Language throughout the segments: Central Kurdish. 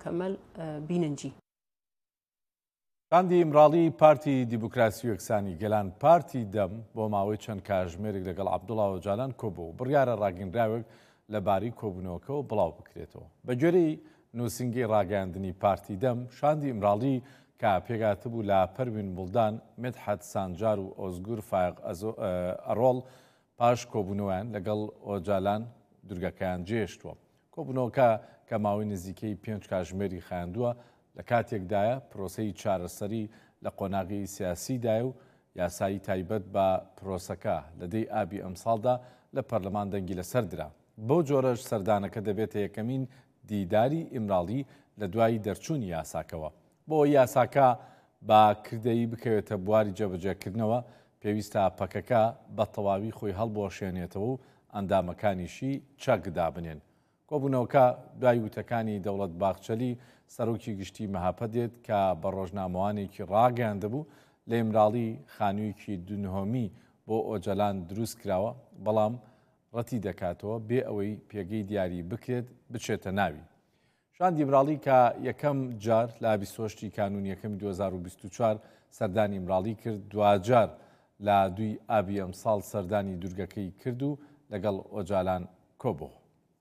کەمەل بیننجی. شاندی ئیمراڵی پارتی دیموکراسی و یەکسانی گەلان پارتی دەم بۆ ماوەی چەند کاتژمێرێک لەگەڵ عەبدوڵڵا ئۆجالان کۆبوو بڕیارە ڕاگەیەندراوێک لەبارەی کۆبوونەوەکەوە بڵاو بکرێتەوە. بە گوێرەی نووسنگی ڕاگەیاندنی پارتی دەم شاندی ئیمراڵی کە پێگاتبوو لە پەروین بوڵدان، مدحەت سانجار و ئۆزگور فایق ئەڕۆڵ پاش کۆبوونەوەیان لەگەڵ ئۆجالان دورگەکەیان جێشتووە. کۆبوونەوەکە کە ماوەی نزیکەی 5 کاتژمێری خایاندووە لە کاتێکدایە پرۆسەی چارەسەری لە قۆناغی سیاسیدایە و یاسایی تایبەت بە پرۆسەکە لە دەی ئابی ئەمساڵدا لە پەرلەمان دەنگی لەسەر درا. بۆ جۆرەش سەردانەکە دەبێتە یەکەمین دیداری ئیمراڵی لە دوای دەرچوونی یاساکەوە. بۆ یاساکە با کردەیی بکەوێتە بواری جێبەجێکردنەوە پێویستە پەکەکە بە تەواوی خۆی هەڵبۆشێنێتەوە و ئەندامەکانیشی چەکدا بنێن. کۆبوونەوەکە دوای وتەکانی دەوڵەت باخچەلی سەرۆکی گشتی مەهاپەدێت کە بە ڕۆژنامەوانێکی ڕاگەیاندەبوو لە ئیمراڵی خانوویەکی دونهۆمی بۆ ئۆجەلان دروست کراوە، بەڵام ڕەتی دەکاتەوە بێ ئەوەی پێگەی دیاری بکرێت بچێتە ناوی. شاندی ئیمراڵی کە یەکەم جار لە 28 کانون یەکەمی 2024 سەردانی ئیمراڵی کرد، دوجار لە دوی ئابی ئەمساڵ سەردانی دورگەکەی کرد و لەگەڵ ئۆجالان کۆبوو.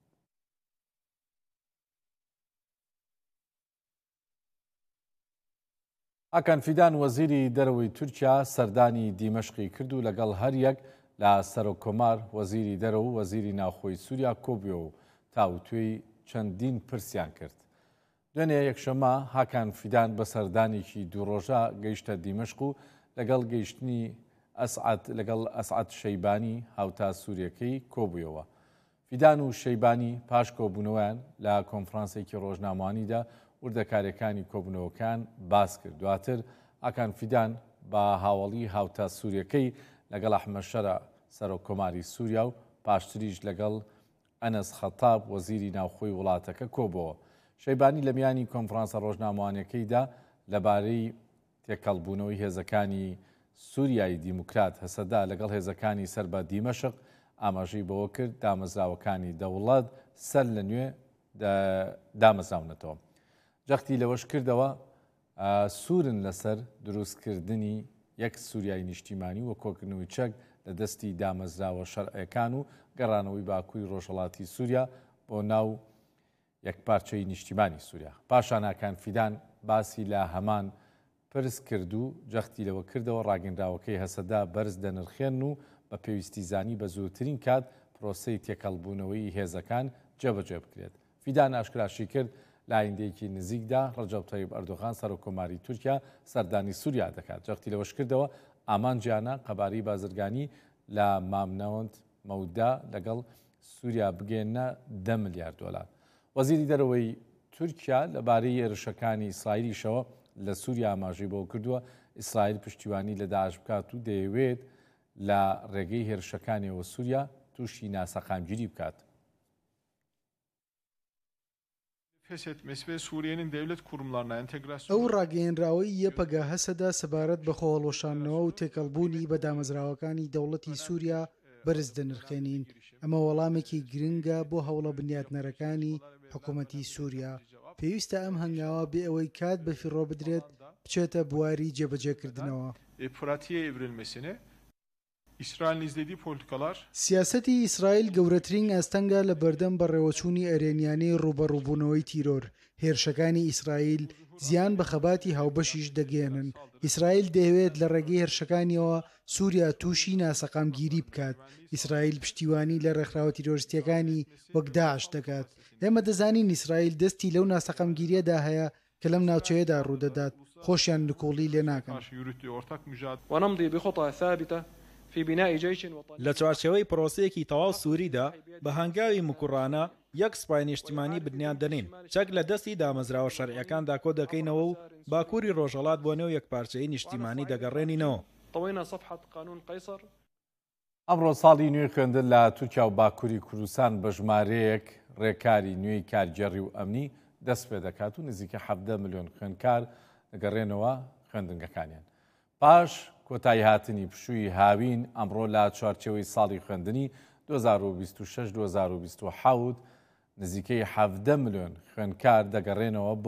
ئاکان فیدان وەزیری دەرەوەی تورکیا سەردانی دیمەشقی کرد و لەگەڵ هەر یەک لە سەرۆکۆمار وەزیری دەرەوە و وەزیری ناوخۆی سووریا کۆبووە و تاوتوێی چەندین پرسیان کرد. دوێنێ یەکشەمە هاکان فیدان بە سەردانێکی دووڕۆژە گەیشتە دیمەشق و لەگەڵ گەیشتنی لەگەڵ ئەسعەد شەیبانی هاوتا سووریەکەی کۆبوویەوە. فیدان و شەیبانی پاش کۆبوونەوەیان لە کۆنفرانسێکی ڕۆژنامەوانیدا وردەکاریەکانی کۆبوونەوەکان باس کرد. دواتر ئاکان فیدان بە هاوڵی هاوتا سووریەکەی لەگەڵ ئەحمەد شەرە سەرۆکۆماری سووریا و پاشتریش لەگەڵ ئەنەس خەتاب وەزیری ناوخۆی وڵاتەکە کۆبووە. شەیبانی لە میانی کۆنفرانسە ڕۆژنامەوانیەکەیدا لەبارەی تێکەڵبوونەوەی هێزەکانی سووریای دیموکرات هەسەدا لەگەڵ هێزەکانی سەر بە دیمەشق ئاماژەی بەوە کرد دامەزراوەکانی دەوڵەت سەر لە نوێ دامەزراونەتەوە. جەختی لەوەش کردەوە سوورن لەسەر دروستکردنی یەک سووریای نیشتیمانی و کۆکردنەوەی چەک لە دەستی دامەزراوە شەرعیەکان و گەڕانەوەی باکووری ڕۆژهەڵاتی سووریا بۆ ناو یەکپارچەی نیشتیمانی سووریا. پاشان ئاکان فیدان باسی لە هەمان پرس کرد و جەختی لەوە کردەوە ڕاگەندراوەکەی هەسەدا بەرز دەنرخێن و بە پێویستی زانی بە زووترین کات پرۆسەی تێکەڵبوونەوەی هێزەکان جێبەجێ بکرێت. فیدان ئاشکراشی کرد لە ئایندەیەکی نزیکدا ڕەجەب تایب ئەردۆغان سەرۆکۆماری تورکیا سەردانی سووریا دەکات. جەختی لەوەش کردەوە ئامانجیانە قەبارەی بازرگانی لە مامنەوەند مەودا لەگەڵ سووریا بگێنە 10 ملیارد دۆلار. وەزیری دەرەوەی تورکیا لەبارەی هێرشەکانی ئیسرائیلیشەوە لە سووریا ئاماژەی بۆ کردووە ئیسرائیل پشتیوانی لە داعش بکات و دەیەوێت لە ڕێگەی هێرشەکانیەوە سووریا تووشی ناسەقامگیری بکات. ئەو ڕاگەیەنراوەی یەپەگا هەسەدا سەبارەت بە خۆهەڵۆشانەوە و تێکەڵبوونی بە دامەزراوەکانی دەوڵەتی سووریا بەرز دەنرخێنین. ئەمە وەڵامێکی گرنگە بۆ هەوڵە بنیاتنەرەکانی حکوومەتی سووریا. پێویستە ئەم هەنگاوە بێ ئەوەی کات بەفیڕۆ بدرێت بچێتە بواری جێبەجێکردنەوە. سیاسەتی ئیسرائیل گەورەترین ئاستەنگە لە بەردەم بەڕێوەچوونی ئەرێنیانەی ڕوبەڕووبوونەوەی تیرۆر. هێرشەکانی ئیسرائیل زیان بە خەباتی هاوبەشیش دەگەێنن. ئیسرائیل دەیەوێت لە ڕێگەی هێرشەکانیەوە سووریا تووشی ناسەقامگیری بکات. ئیسرائیل پشتیوانی لە ڕێکخراوە تیرۆریستیەکانی وەک داعش دەکات. ئێمە دەزانین ئیسرائیل دەستی لەو ناسەقامگیریەدا هەیە کە لەم ناوچەیەدا ڕوودەدات. خۆشیان نکۆڵی لێ ناکەن. لە چوارچەوەی پرۆسەیەکی تەواو سووریدا بە هەنگاوی مکوڕانە یەک سوپای نیشتیمانی بنیان دەنین. چەک لە دەستی دامەزراوە شەرعیەکاندا کۆ دەکەینەوە و باکووری ڕۆژهەڵات بۆ نێو یەکپارچەی نیشتیمانی دەگەڕێنینەوە. ئەمڕۆ ساڵی نوێی خوێندن لە تورکیا و باکووری کوردستان بە ژمارەیەک ڕێکاری نوێی کارگێڕی و ئەمنی دەست پێ دەکات و نزیکە 17 ملیۆن خوێندکار دەگەڕێنەوە خوێندنگەکانیان. پاش کۆتایی هاتنی پشووی هاوین ئەمڕۆ لە چوارچەوەی ساڵی خوێندنی 2026-2027 نزیکەی 17 ملیۆن خوێندکار دەگەڕێنەوە بۆ